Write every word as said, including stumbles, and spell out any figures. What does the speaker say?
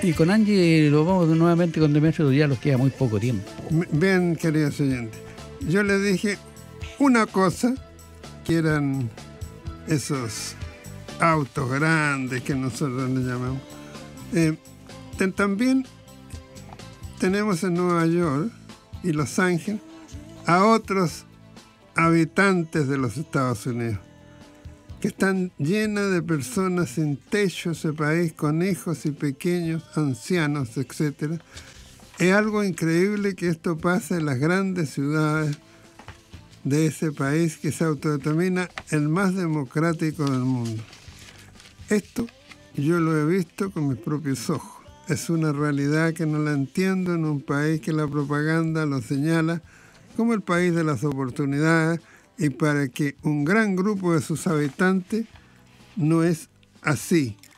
Y con Angie lo vamos nuevamente con Demetrio, ya nos queda muy poco tiempo. Bien, queridos oyentes, yo les dije una cosa, que eran esos autos grandes que nosotros les llamamos. Eh, ten, también tenemos en Nueva York y Los Ángeles a otros habitantes de los Estados Unidos, que están llenas de personas sin techo, ese país, con hijos y pequeños, ancianos, etcétera. Es algo increíble que esto pase en las grandes ciudades de ese país que se autodetermina el más democrático del mundo. Esto yo lo he visto con mis propios ojos. Es una realidad que no la entiendo en un país que la propaganda lo señala como el país de las oportunidades, y para que un gran grupo de sus habitantes no es así.